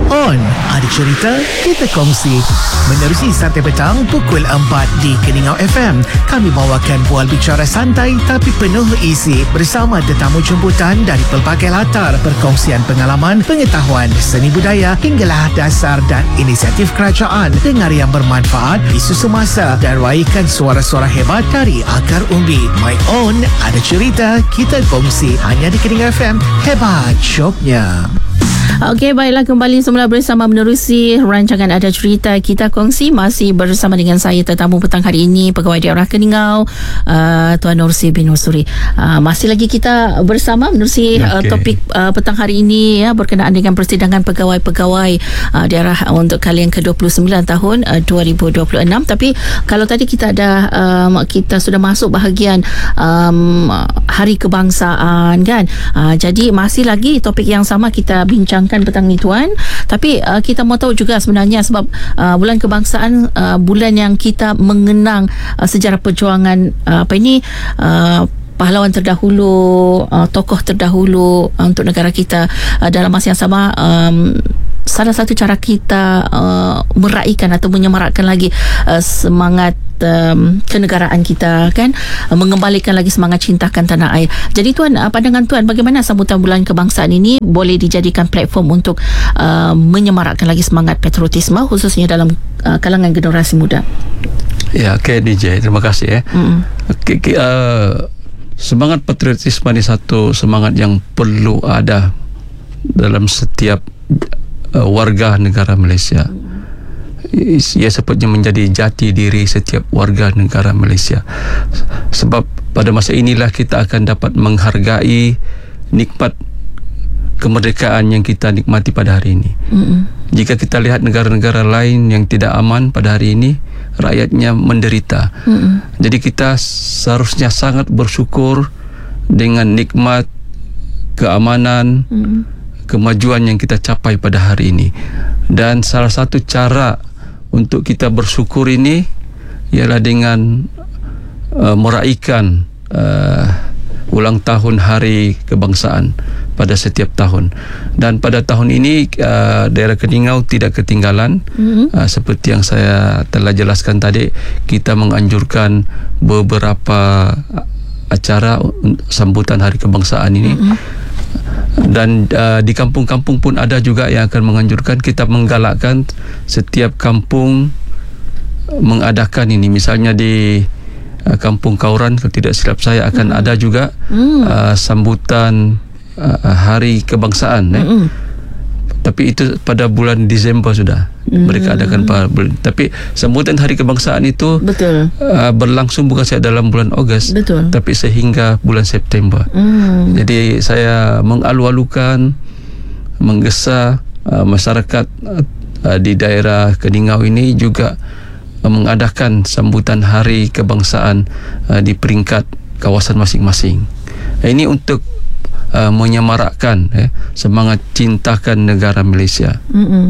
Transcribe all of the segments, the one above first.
On. Ada cerita, kita kongsi. Menerusi Santai Petang pukul 4 di Keningau FM. Kami bawakan bual bicara santai tapi penuh isi bersama tetamu jemputan dari pelbagai latar, perkongsian pengalaman, pengetahuan, seni budaya hinggalah dasar dan inisiatif kerajaan. Dengar yang bermanfaat, isu semasa dan raikan suara-suara hebat dari akar umbi. My Own. Ada cerita, kita kongsi. Hanya di Keningau FM. Hebat shopnya. Okey, baiklah, kembali semula bersama menerusi rancangan Ada Cerita Kita Kongsi. Masih bersama dengan saya tetamu petang hari ini, Pegawai Daerah Keningau, Tuan Norsi bin Ursuri. Masih lagi kita bersama menerusi topik petang hari ini ya, berkenaan dengan persidangan pegawai-pegawai daerah untuk kali yang ke-29 tahun 2026. Tapi kalau tadi kita ada kita sudah masuk bahagian Hari Kebangsaan kan. Jadi masih lagi topik yang sama kita bincangkan petang ni Tuan. Tapi kita mau tahu juga sebenarnya sebab bulan kebangsaan, bulan yang kita mengenang sejarah perjuangan pahlawan terdahulu, tokoh terdahulu untuk negara kita. Dalam masa yang sama, salah satu cara kita meraihkan atau menyemarakkan lagi semangat kenegaraan kita kan, mengembalikan lagi semangat cintakan tanah air. Jadi Tuan, pandangan Tuan, bagaimana sambutan bulan kebangsaan ini boleh dijadikan platform untuk menyemarakkan lagi semangat patriotisme khususnya dalam kalangan generasi muda? Ya, okey DJ, terima kasih semangat patriotisme ini satu semangat yang perlu ada dalam setiap warga negara Malaysia. Ia sepatutnya menjadi jati diri setiap warga negara Malaysia. Sebab pada masa inilah kita akan dapat menghargai nikmat kemerdekaan yang kita nikmati pada hari ini. Jika kita lihat negara-negara lain yang tidak aman pada hari ini, rakyatnya menderita. Jadi kita seharusnya sangat bersyukur dengan nikmat keamanan, kemajuan yang kita capai pada hari ini. Dan salah satu cara untuk kita bersyukur ini ialah dengan meraihkan ulang tahun Hari Kebangsaan pada setiap tahun. Dan pada tahun ini daerah Keningau tidak ketinggalan. Seperti yang saya telah jelaskan tadi, kita menganjurkan beberapa acara sambutan Hari Kebangsaan ini. Dan di kampung-kampung pun ada juga yang akan menganjurkan, kita menggalakkan setiap kampung mengadakan ini. Misalnya di Kampung Kauran, kalau tidak silap saya, akan ada juga sambutan Hari Kebangsaan. Tapi itu pada bulan Disember sudah mereka adakan bulan. Tapi sambutan Hari Kebangsaan itu berlangsung bukan saja dalam bulan Ogos, tapi sehingga bulan September. Jadi saya mengalu-alukan, menggesa masyarakat di daerah Keningau ini juga mengadakan sambutan Hari Kebangsaan di peringkat kawasan masing-masing. Ini untuk menyemarakkan semangat cintakan negara Malaysia.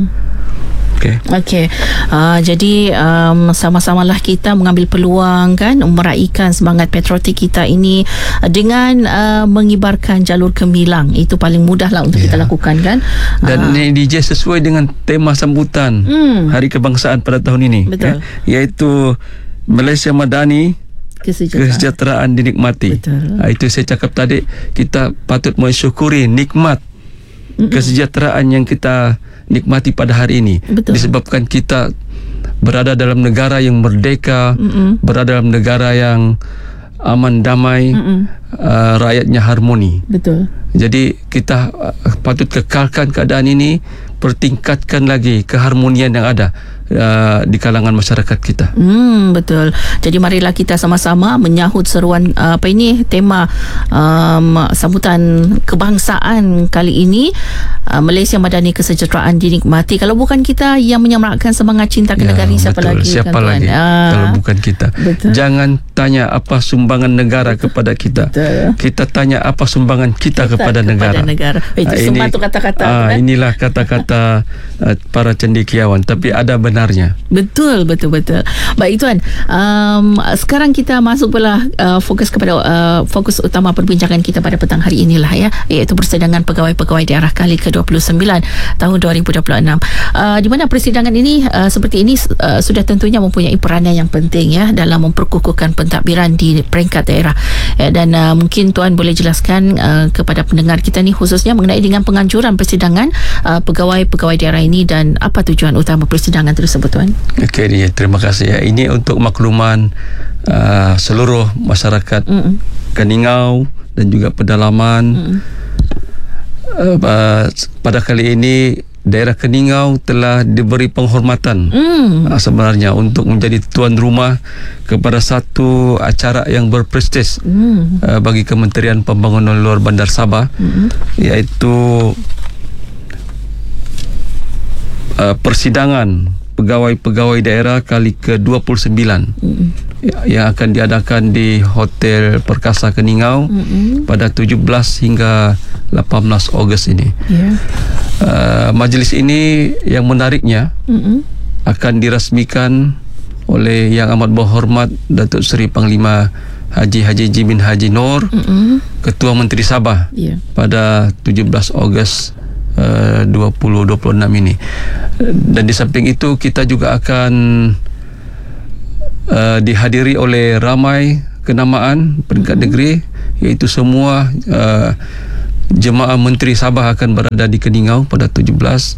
Okey. Jadi sama-samalah kita mengambil peluang kan, meraihkan semangat patriotik kita ini dengan mengibarkan jalur gemilang. Itu paling mudahlah untuk kita lakukan kan. Dan DJ sesuai dengan tema sambutan Hari Kebangsaan pada tahun ini. Betul. Iaitu Malaysia Madani, kesejahteraan dinikmati. Itu saya cakap tadi, kita patut mensyukuri nikmat kesejahteraan yang kita nikmati pada hari ini. Disebabkan kita berada dalam negara yang merdeka, berada dalam negara yang aman, damai, rakyatnya harmoni. Jadi kita patut kekalkan keadaan ini, pertingkatkan lagi keharmonian yang ada di kalangan masyarakat kita. Betul. Jadi marilah kita sama-sama menyahut seruan tema sambutan kebangsaan kali ini, Malaysia Madani, kesejahteraan dinikmati. Kalau bukan kita yang menyemarakkan semangat cinta ke negara, siapa lagi? Siapa lagi kalau bukan kita? Jangan tanya apa sumbangan negara kepada kita. Betul. Kita tanya apa sumbangan kita kepada negara. Itu semua tu kata-kata. Inilah kata-kata para cendekiawan, tapi ada benarnya. Betul. Baik Tuan, sekarang kita masuk pula fokus kepada fokus utama perbincangan kita pada petang hari inilah ya, iaitu persidangan pegawai-pegawai daerah kali ke-29 tahun 2026. Di mana persidangan ini seperti ini sudah tentunya mempunyai peranan yang penting ya dalam memperkukuhkan pentadbiran di peringkat daerah. Dan mungkin Tuan boleh jelaskan kepada pendengar kita ni khususnya mengenai dengan penganjuran persidangan pegawai-pegawai daerah ini dan apa tujuan utama persidangan tersebut Tuan. Okey, terima kasih ya. Ini untuk makluman seluruh masyarakat Keningau dan juga pedalaman. Pada kali ini daerah Keningau telah diberi penghormatan sebenarnya untuk menjadi tuan rumah kepada satu acara yang berprestij bagi Kementerian Pembangunan Luar Bandar Sabah, iaitu persidangan pegawai-pegawai daerah kali ke-29 yang akan diadakan di Hotel Perkasa Keningau pada 17 hingga 18 Ogos ini. Majlis ini yang menariknya akan dirasmikan oleh Yang Amat Berhormat Datuk Seri Panglima Haji Jimin Haji Noor, Ketua Menteri Sabah, pada 17 Ogos 2026 ini. Dan di samping itu kita juga akan dihadiri oleh ramai kenamaan peringkat negeri, iaitu semua jemaah Menteri Sabah akan berada di Keningau pada 17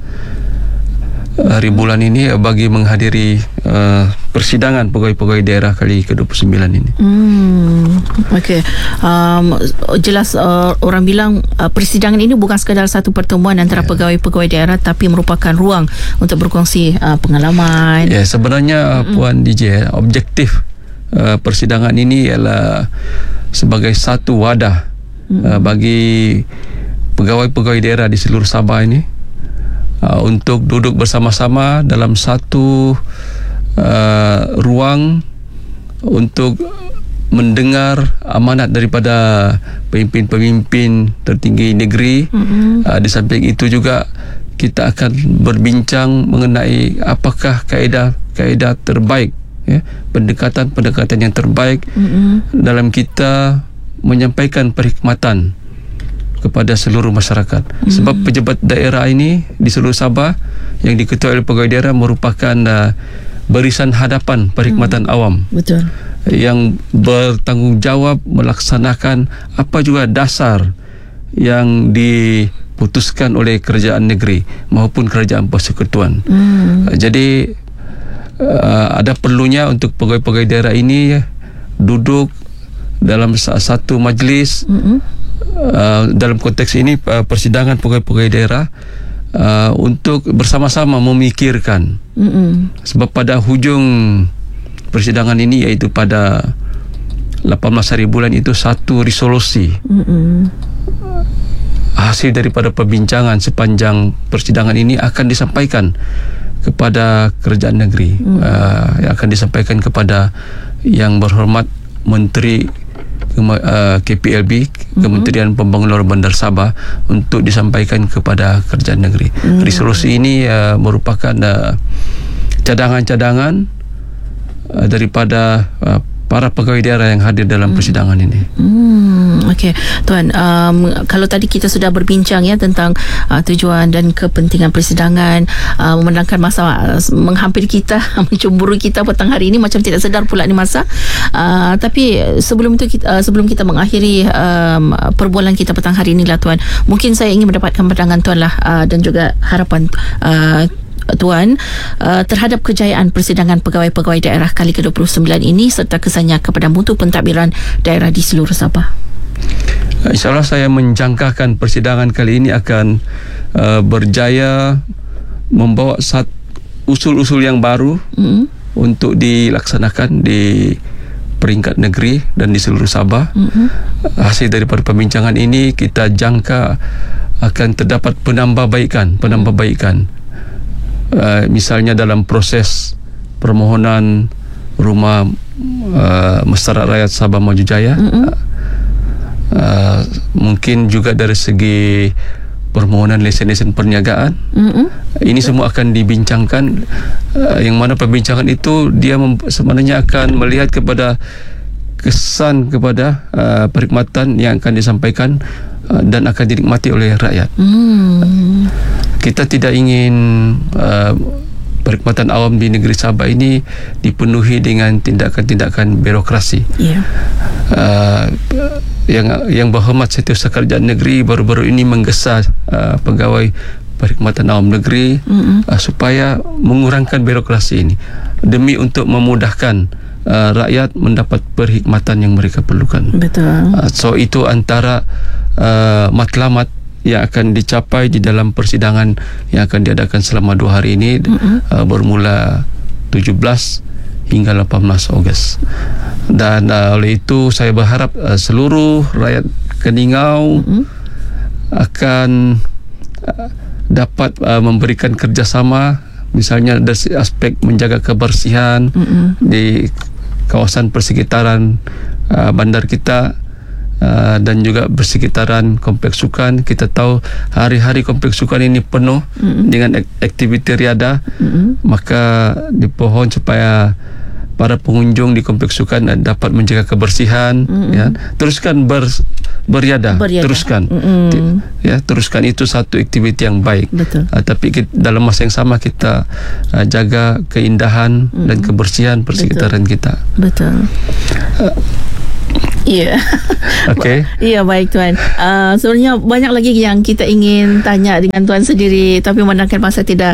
hari bulan ini bagi menghadiri persidangan pegawai-pegawai daerah kali ke-29 ini. Okey. Jelas orang bilang persidangan ini bukan sekadar satu pertemuan antara pegawai-pegawai daerah, tapi merupakan ruang untuk berkongsi pengalaman. Ya, sebenarnya Puan DJ, objektif persidangan ini ialah sebagai satu wadah bagi pegawai-pegawai daerah di seluruh Sabah ini untuk duduk bersama-sama dalam satu ruang untuk mendengar amanat daripada pemimpin-pemimpin tertinggi negeri. Di samping itu juga kita akan berbincang mengenai apakah kaedah terbaik, ya, pendekatan yang terbaik dalam kita menyampaikan perkhidmatan kepada seluruh masyarakat. Sebab pejabat daerah ini di seluruh Sabah yang diketuai oleh pegawai daerah merupakan barisan hadapan perkhidmatan awam. Betul. Yang bertanggungjawab melaksanakan apa juga dasar yang diputuskan oleh kerajaan negeri maupun kerajaan persekutuan. Jadi ada perlunya untuk pegawai-pegawai daerah ini duduk dalam satu majlis. Dalam konteks ini persidangan pegawai-pegawai daerah untuk bersama-sama memikirkan. Sebab pada hujung persidangan ini, iaitu pada 18 hari bulan itu, satu resolusi hasil daripada perbincangan sepanjang persidangan ini akan disampaikan kepada kerajaan negeri, yang akan disampaikan kepada Yang Berhormat Menteri KPLB, Kementerian Pembangunan Luar Bandar Sabah, untuk disampaikan kepada kerajaan negeri. Resolusi ini merupakan cadangan-cadangan daripada para pegawai daerah yang hadir dalam persidangan ini. Okey, Tuan, kalau tadi kita sudah berbincang ya tentang tujuan dan kepentingan persidangan, memandangkan masa menghampiri kita, mencemburu kita petang hari ini, macam tidak sedar pula ni masa. Tapi sebelum kita mengakhiri perbualan kita petang hari inilah, Tuan, mungkin saya ingin mendapatkan pandangan Tuan lah, dan juga harapan Tuan terhadap kejayaan persidangan pegawai-pegawai daerah kali ke-29 ini serta kesannya kepada mutu pentadbiran daerah di seluruh Sabah. InsyaAllah saya menjangkakan persidangan kali ini akan berjaya membawa usul-usul yang baru untuk dilaksanakan di peringkat negeri dan di seluruh Sabah. Hasil daripada perbincangan ini kita jangka akan terdapat penambahbaikan. Misalnya dalam proses permohonan rumah Masyarakat Rakyat Sabah Maju Jaya, Mungkin juga dari segi permohonan lesen-lesen perniagaan. Ini semua akan dibincangkan, yang mana perbincangan itu dia sebenarnya akan melihat kepada kesan kepada perkhidmatan yang akan disampaikan dan akan dinikmati oleh rakyat. Kita tidak ingin perkhidmatan awam di negeri Sabah ini dipenuhi dengan tindakan-tindakan birokrasi. Yang berhormat Setiausaha Kerajaan Negeri baru-baru ini menggesa pegawai perkhidmatan awam negeri supaya mengurangkan birokrasi ini demi untuk memudahkan rakyat mendapat perkhidmatan yang mereka perlukan. Betul. So itu antara matlamat yang akan dicapai di dalam persidangan yang akan diadakan selama 2 hari ini, bermula 17 hingga 18 Ogos. Dan oleh itu saya berharap seluruh rakyat Keningau akan dapat memberikan kerjasama, misalnya dari aspek menjaga kebersihan di kawasan persekitaran bandar kita, dan juga bersekitaran kompleks sukan. Kita tahu hari-hari kompleks sukan ini penuh dengan aktiviti riadah, maka dipohon supaya para pengunjung di kompleks sukan dapat menjaga kebersihan. Teruskan beriadah. Teruskan teruskan, itu satu aktiviti yang baik. Tapi dalam masa yang sama kita jaga keindahan dan kebersihan persekitaran kita. Ya. Okey. Ya, baik Tuan. Sebenarnya banyak lagi yang kita ingin tanya dengan Tuan sendiri, tapi memandangkan masa tidak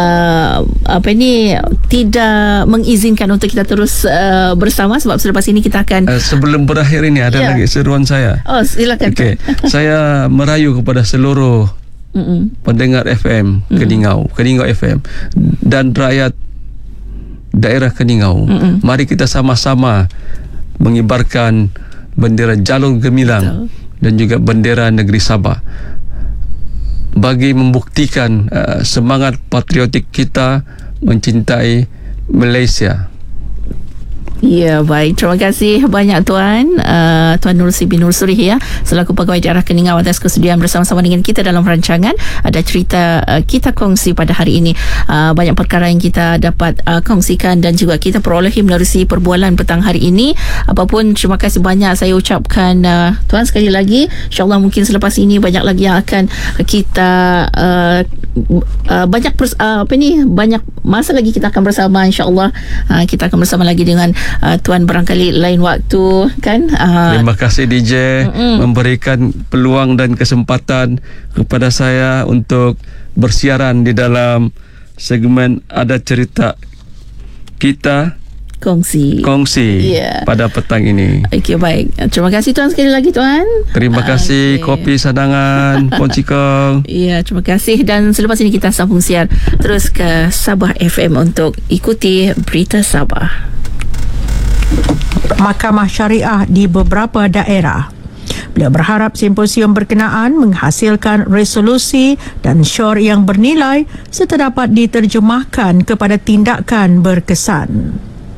tidak mengizinkan untuk kita terus bersama, sebab selepas ini kita akan sebelum berakhir ini ada lagi seruan saya. Oh, silakan. Okey. Saya merayu kepada seluruh pendengar FM Keningau FM dan rakyat daerah Keningau. Mari kita sama-sama mengibarkan bendera Jalur Gemilang dan juga bendera negeri Sabah bagi membuktikan semangat patriotik kita mencintai Malaysia. Ya, baik. Terima kasih banyak Tuan Tuan Nursi bin Nursuri selaku Pegawai Daerah Keningau atas kesudian bersama-sama dengan kita dalam rancangan Ada Cerita Kita Kongsi pada hari ini. Banyak perkara yang kita dapat kongsikan dan juga kita perolehi menerusi perbualan petang hari ini. Apapun, terima kasih banyak saya ucapkan Tuan sekali lagi. InsyaAllah mungkin selepas ini banyak lagi yang akan kita banyak masa lagi kita akan bersama. InsyaAllah kita akan bersama lagi dengan Tuan barangkali lain waktu kan. Terima kasih DJ memberikan peluang dan kesempatan kepada saya untuk bersiaran di dalam segmen Ada Cerita Kita Kongsi pada petang ini. Okey, baik. Terima kasih Tuan sekali lagi Tuan. Terima kasih kopi sadangan Poncikong. Ya, terima kasih. Dan selepas ini kita sambung siar terus ke Sabah FM untuk ikuti berita Sabah. Mahkamah Syariah di beberapa daerah. Beliau berharap simposium berkenaan menghasilkan resolusi dan syor yang bernilai serta dapat diterjemahkan kepada tindakan berkesan.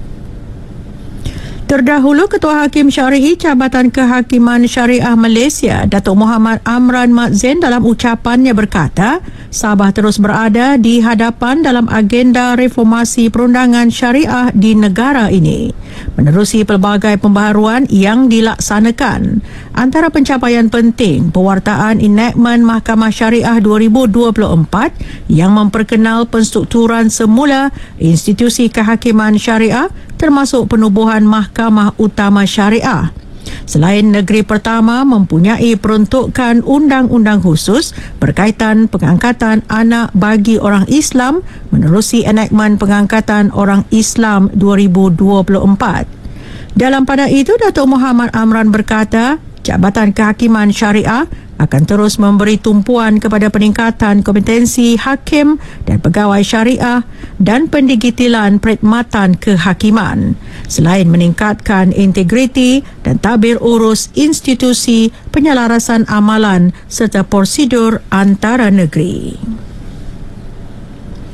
Terdahulu, Ketua Hakim Syari'i Jabatan Kehakiman Syariah Malaysia, Datuk Muhammad Amran Mat Zain dalam ucapannya berkata, Sabah terus berada di hadapan dalam agenda reformasi perundangan syariah di negara ini. Menerusi pelbagai pembaharuan yang dilaksanakan, antara pencapaian penting pewartaan enactment Mahkamah Syariah 2024 yang memperkenal penstrukturan semula institusi kehakiman syariah termasuk penubuhan Mahkamah Utama Syariah. Selain negeri pertama mempunyai peruntukan undang-undang khusus berkaitan pengangkatan anak bagi orang Islam menerusi enactment pengangkatan orang Islam 2024. Dalam pada itu, Datuk Muhammad Amran berkata, Jabatan Kehakiman Syariah akan terus memberi tumpuan kepada peningkatan kompetensi hakim dan pegawai syariah dan pendigitilan perkhidmatan kehakiman, selain meningkatkan integriti dan tabir urus institusi, penyelarasan amalan serta prosedur antara negeri.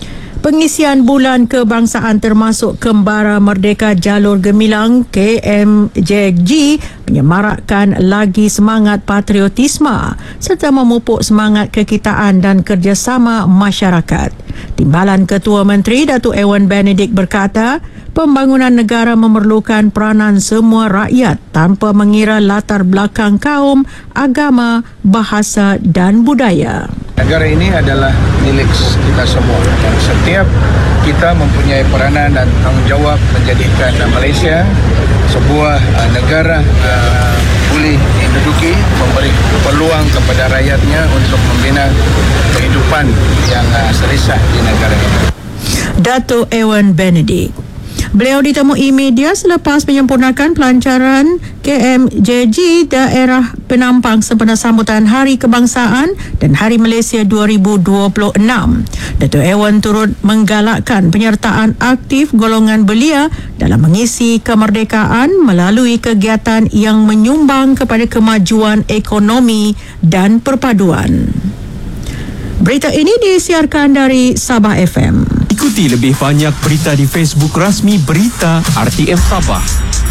Pengisian Bulan Kebangsaan termasuk Kembara Merdeka Jalur Gemilang KMJG menyemarakkan lagi semangat patriotisme serta memupuk semangat kekitaan dan kerjasama masyarakat. Timbalan Ketua Menteri Datuk Ewan Benedict berkata, pembangunan negara memerlukan peranan semua rakyat tanpa mengira latar belakang kaum, agama, bahasa dan budaya. Negara ini adalah milik kita semua dan setiap kita mempunyai peranan dan tanggungjawab menjadikan Malaysia sebuah negara boleh diduduki, memberi peluang kepada rakyatnya untuk membina kehidupan yang selesa di negara ini. Datuk Ewan Benedict. Beliau ditemui media selepas menyempurnakan pelancaran KMJG daerah Penampang sempena sambutan Hari Kebangsaan dan Hari Malaysia 2026. Datuk Ewan turut menggalakkan penyertaan aktif golongan belia dalam mengisi kemerdekaan melalui kegiatan yang menyumbang kepada kemajuan ekonomi dan perpaduan. Berita ini disiarkan dari Sabah FM. Ikuti lebih banyak berita di Facebook rasmi Berita RTM Sabah.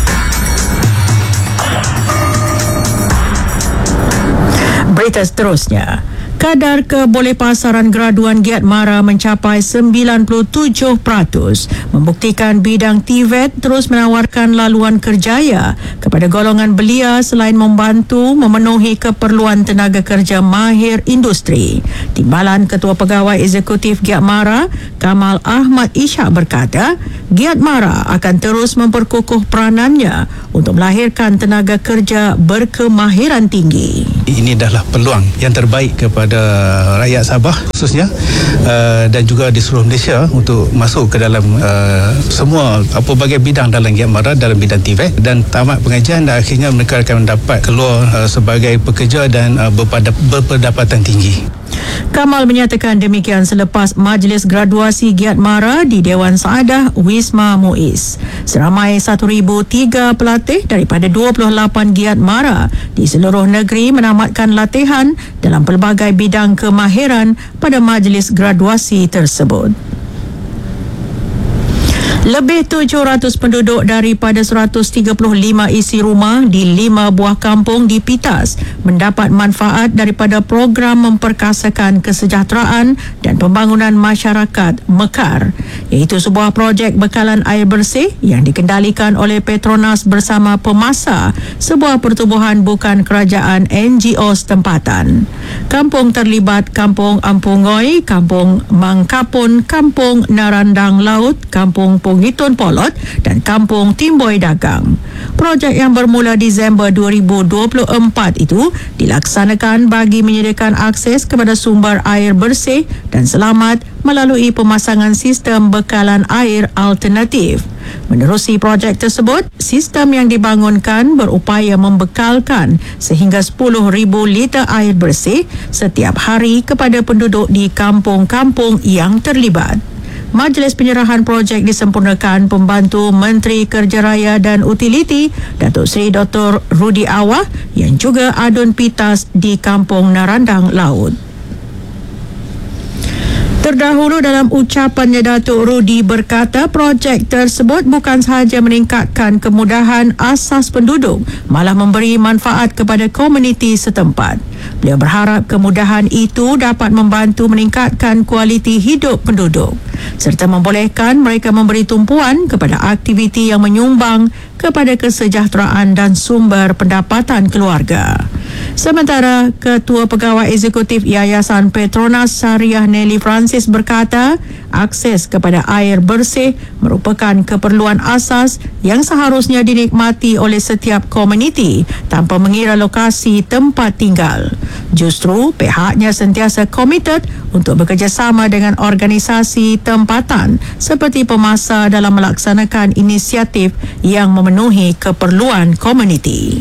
Berita seterusnya. Kadar kebolehpasaran graduan Giat Mara mencapai 97%, membuktikan bidang TVET terus menawarkan laluan kerjaya kepada golongan belia selain membantu memenuhi keperluan tenaga kerja mahir industri. Timbalan Ketua Pegawai Eksekutif Giat Mara, Kamal Ahmad Ishak berkata, Giat Mara akan terus memperkukuh peranannya untuk melahirkan tenaga kerja berkemahiran tinggi. Ini adalah peluang yang terbaik kepada rakyat Sabah khususnya dan juga di seluruh Malaysia untuk masuk ke dalam semua pelbagai bidang dalam Giat Mara dalam bidang TVET dan tamat pengajian dan akhirnya mereka akan mendapat keluar sebagai pekerja dan berpendapatan tinggi. Kamal menyatakan demikian selepas majlis graduasi Giat Mara di Dewan Saadah Wisma Muiz. Seramai 1,003 pelatih daripada 28 Giat Mara di seluruh negeri menamatkan latihan dalam pelbagai bidang kemahiran pada majlis graduasi tersebut. Lebih 700 penduduk daripada 135 isi rumah di 5 buah kampung di Pitas mendapat manfaat daripada program memperkasakan kesejahteraan dan pembangunan masyarakat Mekar, iaitu sebuah projek bekalan air bersih yang dikendalikan oleh Petronas bersama Pemasa, sebuah pertubuhan bukan kerajaan NGO setempatan. Kampung terlibat Kampung Ampungoi, Kampung Mangkapun, Kampung Narandang Laut, Kampung Pungitun Polot dan Kampung Timboi Dagang. Projek yang bermula Disember 2024 itu dilaksanakan bagi menyediakan akses kepada sumber air bersih dan selamat melalui pemasangan sistem bekalan air alternatif. Menerusi projek tersebut, sistem yang dibangunkan berupaya membekalkan sehingga 10,000 liter air bersih setiap hari kepada penduduk di kampung-kampung yang terlibat. Majlis penyerahan projek disempurnakan Pembantu Menteri Kerja Raya dan Utiliti Datuk Seri Dr. Rudi Awah yang juga adun Pitas di Kampung Narandang Laut. Terdahulu dalam ucapannya, Datuk Rudi berkata projek tersebut bukan sahaja meningkatkan kemudahan asas penduduk, malah memberi manfaat kepada komuniti setempat. Beliau berharap kemudahan itu dapat membantu meningkatkan kualiti hidup penduduk serta membolehkan mereka memberi tumpuan kepada aktiviti yang menyumbang kepada kesejahteraan dan sumber pendapatan keluarga. Sementara Ketua Pegawai Eksekutif Yayasan Petronas Syariah Nelly Francis berkata, akses kepada air bersih merupakan keperluan asas yang seharusnya dinikmati oleh setiap komuniti tanpa mengira lokasi tempat tinggal. Justru pihaknya sentiasa komited untuk bekerjasama dengan organisasi tempatan seperti Pemasa dalam melaksanakan inisiatif yang memenuhi keperluan komuniti.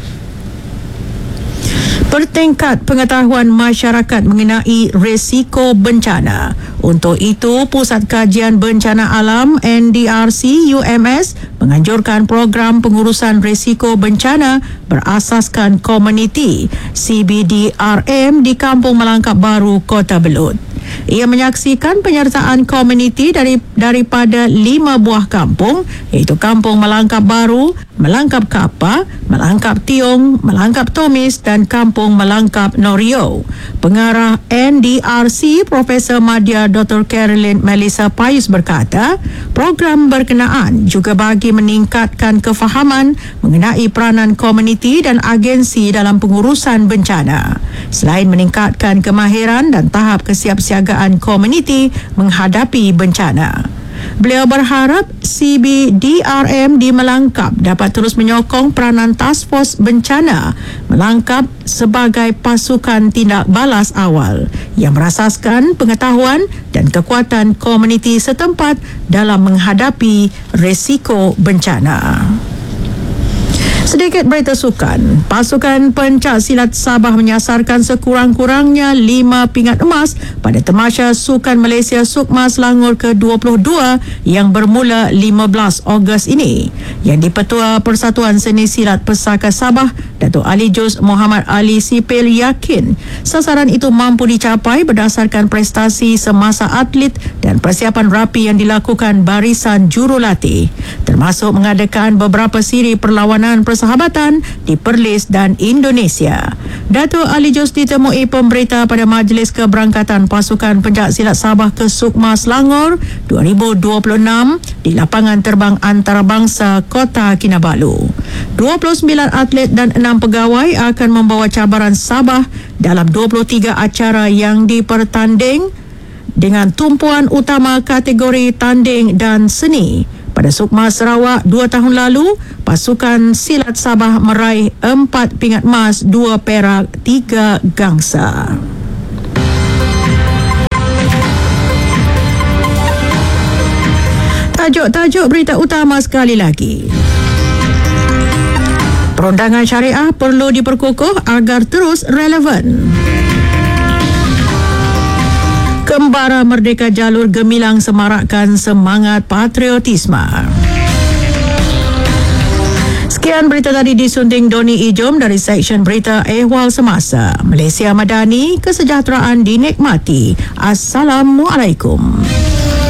Bertingkat pengetahuan masyarakat mengenai risiko bencana. Untuk itu, Pusat Kajian Bencana Alam NDRC UMS menganjurkan program pengurusan risiko bencana berasaskan komuniti CBDRM di Kampung Melangkap Baru, Kota Belud. Ia menyaksikan penyertaan komuniti daripada 5 buah kampung, iaitu Kampung Melangkap Baru, Melangkap Kapa, Melangkap Tiong, Melangkap Tomis dan Kampung Melangkap Norio. Pengarah NDRC Profesor Madya Dr. Caroline Melissa Payus berkata, program berkenaan juga bagi meningkatkan kefahaman mengenai peranan komuniti dan agensi dalam pengurusan bencana, selain meningkatkan kemahiran dan tahap kesiapsiagaan komuniti menghadapi bencana. Beliau berharap CBDRM di Melangkap dapat terus menyokong peranan Task Force Bencana Melangkap sebagai pasukan tindak balas awal yang berasaskan pengetahuan dan kekuatan komuniti setempat dalam menghadapi risiko bencana. Sedikit berita sukan. Pasukan pencak silat Sabah menyasarkan sekurang-kurangnya 5 pingat emas pada Tamasya Sukan Malaysia Sukma Selangor ke-22 yang bermula 15 Ogos ini. Yang di-Petua Persatuan Seni Silat Pesaka Sabah, Datuk Ali Juz Muhammad Ali Sipil yakin sasaran itu mampu dicapai berdasarkan prestasi semasa atlet dan persiapan rapi yang dilakukan barisan jurulatih, termasuk mengadakan beberapa siri perlawanan persahabatan di Perlis dan Indonesia. Datuk Ali Juz ditemui pemberita pada Majlis Keberangkatan Pasukan Pencak Silat Sabah ke Sukma Selangor 2026 di lapangan terbang antarabangsa Kota Kinabalu. 29 atlet dan 6 pegawai akan membawa cabaran Sabah dalam 23 acara yang dipertanding dengan tumpuan utama kategori tanding dan seni. Pada Sukma Sarawak 2 tahun lalu, pasukan silat Sabah meraih 4 pingat emas, 2 perak, 3 gangsa. Tajuk-tajuk berita utama sekali lagi. Perundangan syariah perlu diperkukuh agar terus relevan. Kembara Merdeka Jalur Gemilang semarakkan semangat patriotisme. Sekian berita tadi disunting Doni Ijom dari Seksyen Berita Ehwal Semasa. Malaysia Madani, kesejahteraan dinikmati. Assalamualaikum.